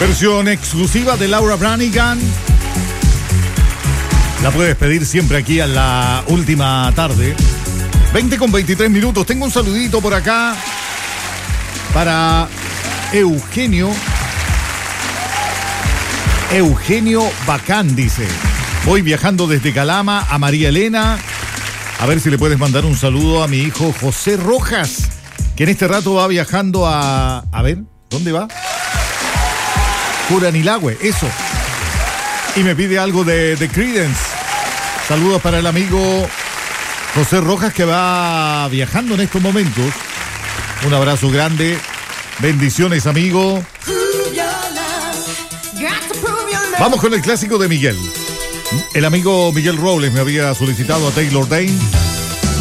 Versión exclusiva de Laura Branigan. La puedes pedir siempre aquí a la última tarde. 20:23. Tengo un saludito por acá para Eugenio. Eugenio Bacán dice: voy viajando desde Calama a María Elena. A ver si le puedes mandar un saludo a mi hijo José Rojas, que en este rato va viajando a ver, ¿dónde va? Curanilahue, eso. Y me pide algo de Creedence. Saludos para el amigo José Rojas, que va viajando en estos momentos. Un abrazo grande. Bendiciones, amigo. Vamos con el clásico de Miguel. El amigo Miguel Robles me había solicitado a Taylor Dayne.